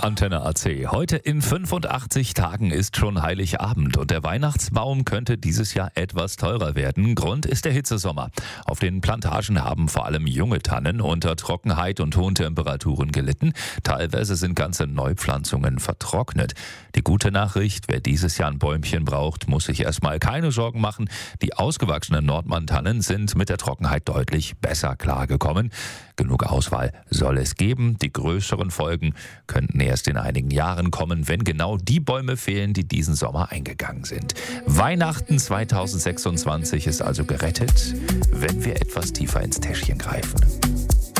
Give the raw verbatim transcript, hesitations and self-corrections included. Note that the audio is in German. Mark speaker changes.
Speaker 1: Antenne A C. Heute in fünfundachtzig Tagen ist schon Heiligabend und der Weihnachtsbaum könnte dieses Jahr etwas teurer werden. Grund ist der Hitzesommer. Auf den Plantagen haben vor allem junge Tannen unter Trockenheit und hohen Temperaturen gelitten. Teilweise sind ganze Neupflanzungen vertrocknet. Die gute Nachricht, wer dieses Jahr ein Bäumchen braucht, muss sich erstmal keine Sorgen machen. Die ausgewachsenen Nordmann-Tannen sind mit der Trockenheit deutlich besser klargekommen. Genug Auswahl soll es geben. Die größeren Folgen könnten erst in einigen Jahren kommen, wenn genau die Bäume fehlen, die diesen Sommer eingegangen sind. Weihnachten zweitausendsechsundzwanzig ist also gerettet, wenn wir etwas tiefer ins Täschchen greifen.